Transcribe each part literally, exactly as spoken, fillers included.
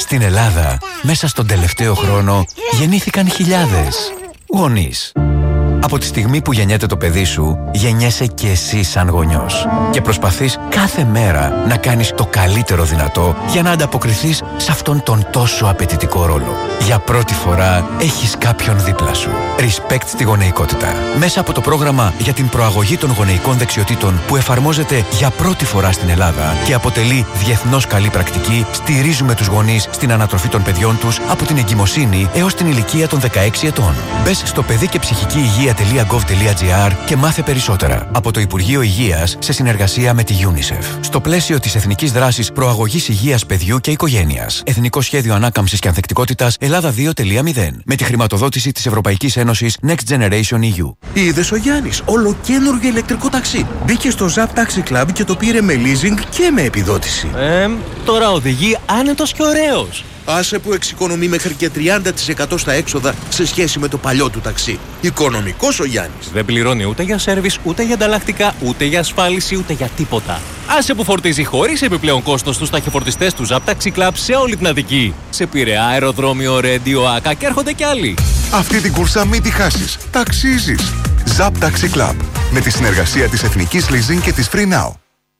Στην Ελλάδα, μέσα στον τελευταίο χρόνο, γεννήθηκαν χιλιάδες γονείς. Από τη στιγμή που γεννιέται το παιδί σου, γεννιέσαι και εσύ σαν γονιός. Και προσπαθείς κάθε μέρα να κάνεις το καλύτερο δυνατό για να ανταποκριθείς σε αυτόν τον τόσο απαιτητικό ρόλο. Για πρώτη φορά έχεις κάποιον δίπλα σου. Respect στη γονεϊκότητα. Μέσα από το πρόγραμμα για την προαγωγή των γονεϊκών δεξιοτήτων που εφαρμόζεται για πρώτη φορά στην Ελλάδα και αποτελεί διεθνώς καλή πρακτική, στηρίζουμε τους γονείς στην ανατροφή των παιδιών τους από την εγκυμοσύνη έως την ηλικία των δεκαέξι ετών. Μπες στο παιδί και ψυχική υγεία .gov.gr και μάθε περισσότερα από το Υπουργείο Υγείας σε συνεργασία με τη UNICEF. Στο πλαίσιο της Εθνικής Δράσης Προαγωγής Υγείας Παιδιού και Οικογένειας. Εθνικό Σχέδιο Ανάκαμψης και Ανθεκτικότητας Ελλάδα δύο τελεία μηδέν. Με τη χρηματοδότηση της Ευρωπαϊκής Ένωσης Next Generation ι γιου. Είδες ο Γιάννης, ολοκαίνουργιο ηλεκτρικό ταξί. Μπήκε στο Zap Taxi Club και το πήρε με leasing και με επιδότηση. Ε, τώρα οδηγεί άνετος και ωραίος. Άσε που εξοικονομεί μέχρι και τριάντα τοις εκατό στα έξοδα σε σχέση με το παλιό του ταξί. Οικονομικός ο Γιάννης. Δεν πληρώνει ούτε για σέρβις, ούτε για ανταλλακτικά, ούτε για ασφάλιση, ούτε για τίποτα. Άσε που φορτίζει χωρίς επιπλέον κόστος στους ταχυφορτιστές του Zap Taxi Club σε όλη την Αττική. Σε Πειραιά, αεροδρόμιο, Ρέντιο, Άκα και έρχονται κι άλλοι. Αυτή την κούρσα μην τη χάσεις. Ταξίζεις. Zap Taxi Club. Με τη συνεργασία της Εθνικής Leasing και της Free Now.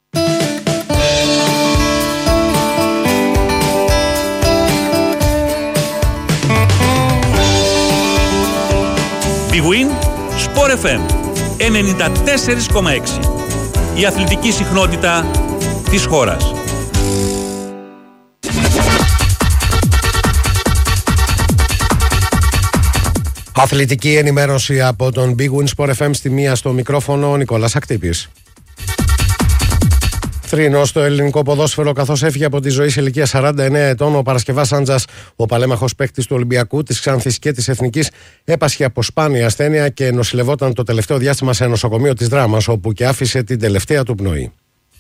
Big Win, Sport εφ εμ ενενήντα τέσσερα κόμμα έξι. Η αθλητική συχνότητα της χώρας. Αθλητική ενημέρωση από τον Big Win Sport εφ εμ στη μία, στο μικρόφωνο ο Νικόλας Ακτύπης. Θρήνο στο ελληνικό ποδόσφαιρο, καθώς έφυγε από τη ζωή σε ηλικία σαράντα εννέα ετών, ο Παρασκευάς Άντζας, ο παλέμαχος παίκτης του Ολυμπιακού, της Ξάνθης και της Εθνικής, έπασχε από σπάνια ασθένεια και νοσηλευόταν το τελευταίο διάστημα σε νοσοκομείο της Δράμας, όπου και άφησε την τελευταία του πνοή.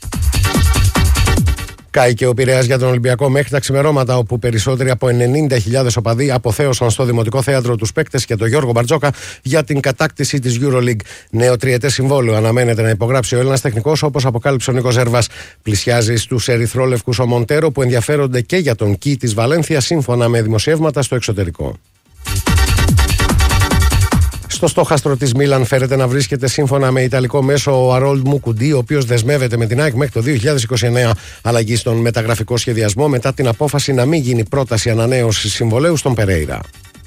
Κάηκε ο Πειραιάς για τον Ολυμπιακό μέχρι τα ξημερώματα, όπου περισσότεροι από ενενήντα χιλιάδες οπαδοί αποθέωσαν στο Δημοτικό Θέατρο τους παίκτες και τον Γιώργο Μπαρτζόκα για την κατάκτηση της EuroLeague. Νέο τριετές συμβόλαιο αναμένεται να υπογράψει ο Έλληνας τεχνικός, όπως αποκάλυψε ο Νίκος Ζέρβας. Πλησιάζει στους ερυθρόλευκους ο Μοντέρο, που ενδιαφέρονται και για τον Κι της Βαλένθια, σύμφωνα με δημοσιεύματα στο εξωτερικό. Στο στόχαστρο της Μίλαν φέρεται να βρίσκεται, σύμφωνα με ιταλικό μέσο, ο Αρόλντ Μουκουντή, ο οποίος δεσμεύεται με την ΑΕΚ μέχρι το δύο χιλιάδες είκοσι εννέα. Αλλαγή στον μεταγραφικό σχεδιασμό μετά την απόφαση να μην γίνει πρόταση ανανέωσης συμβολαίου στον Περέιρα.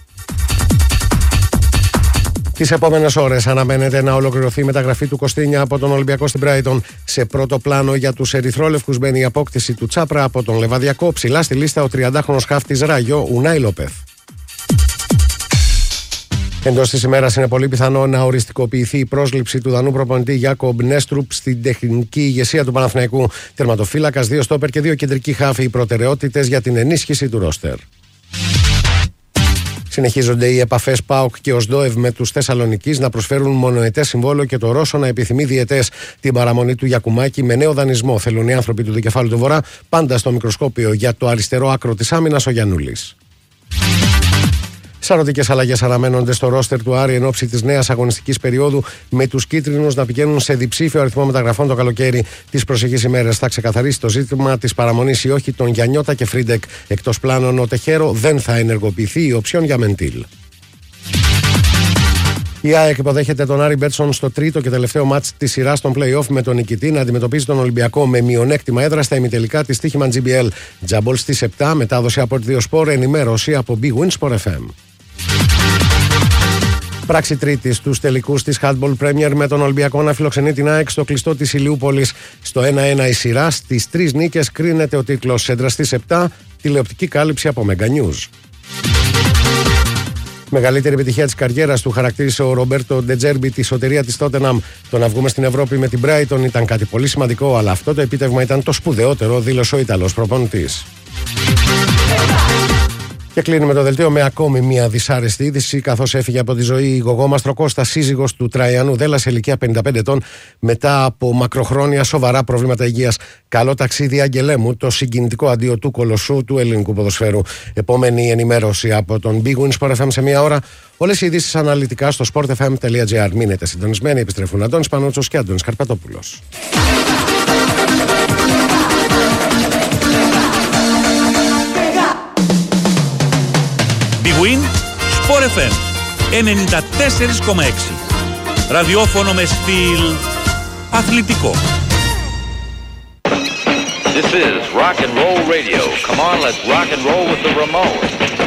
Τις επόμενες ώρες αναμένεται να ολοκληρωθεί η μεταγραφή του Κωστίνια από τον Ολυμπιακό στην Μπράιτον. Σε πρώτο πλάνο για τους ερυθρόλευκους μπαίνει η απόκτηση του Τσάπρα από τον Λεβαδιακό. Ψηλά στη λίστα ο τριαντάχρονος χάφτης Ράγιο Ουνάι Λόπεθ. Εντός της ημέρας είναι πολύ πιθανό να οριστικοποιηθεί η πρόσληψη του Δανού προπονητή Γιάκομπ Νέστρουπ στην τεχνική ηγεσία του Παναθηναϊκού. Τερματοφύλακας, δύο στόπερ και δύο κεντρικοί χάφοι, οι προτεραιότητες για την ενίσχυση του ρόστερ. Συνεχίζονται οι επαφές ΠΑΟΚ και ΟΣΔΟΕΒ με τους Θεσσαλονικείς να προσφέρουν μονοετές συμβόλαιο και το Ρώσο να επιθυμεί διετές. Την παραμονή του Γιακουμάκη με νέο δανεισμό θέλουν οι άνθρωποι του Δικεφάλου του Βορρά, πάντα στο μικροσκόπιο για το αριστερό άκρο της άμυνας ο Γιαννούλης. Σαρωτικές αλλαγές αναμένονται στο ρόστερ του Άρη εν ώψη της νέας αγωνιστικής περίοδου, με τους κίτρινους να πηγαίνουν σε διψήφιο αριθμό μεταγραφών το καλοκαίρι. Τις προσεχείς ημέρες θα ξεκαθαρίσει το ζήτημα της παραμονής ή όχι των Γιαννιώτα και Φρίντεκ. Εκτός πλάνων, ο Τεχέρο δεν θα ενεργοποιηθεί η οψιόν για Μεντήλ. Η ΑΕΚ υποδέχεται τον Άρη Μπέτσον στο τρίτο και τελευταίο μάτς της σειράς των play-off, με τον νικητή να αντιμετωπίζει τον Ολυμπιακό με μειονέκτημα έδρα στα ημιτελικά της στοίχημα τζι μπι ελ. Τζαμπολ στις επτά, μετάδοση από τη δύο Σπορ, ενημέρωση από Big Win Sport εφ εμ. Πράξη τρίτη στους τελικούς της Handball Premier, με τον Ολυμπιακό να φιλοξενεί την ΑΕΚ στο κλειστό της Ηλιούπολης. Στο ένα ένα η σειρά, στις τρεις νίκες κρίνεται ο τίτλος. Σέντρα στις επτά, τηλεοπτική κάλυψη από Mega News. Μεγαλύτερη επιτυχία της καριέρας του χαρακτήρισε ο Ρομπέρτο Ντετζέρμπι τη σωτηρία της Τότεναμ. Το να βγούμε στην Ευρώπη με την Brighton ήταν κάτι πολύ σημαντικό, αλλά αυτό το επίτευγμα ήταν το σπουδαιότερο, δήλωσε ο Ιταλός προπονητής. Και κλείνουμε το δελτίο με ακόμη μια δυσάρεστη είδηση, καθώς έφυγε από τη ζωή η Γογό Μαστροκώστα, σύζυγος του Τραϊανού Δέλλα, σε ηλικία πενήντα πέντε ετών, μετά από μακροχρόνια σοβαρά προβλήματα υγείας. Καλό ταξίδι, Άγγελέ μου, το συγκινητικό αντίο του κολοσσού του ελληνικού ποδοσφαίρου. Επόμενη ενημέρωση από τον Big Win Sport εφ εμ σε μία ώρα. Όλες οι ειδήσεις αναλυτικά στο sport f m dot g r. Μείνετε συντονισμένοι, επιστρέφουν Αντώνης Πανούτσος και Αντώνης Καρπατόπουλος. Big Win, Sport εφ εμ ενενήντα τέσσερα κόμμα έξι. Ραδιόφωνο με στυλ αθλητικό. This is rock and roll radio. Come on, let's rock and roll with the Ramones.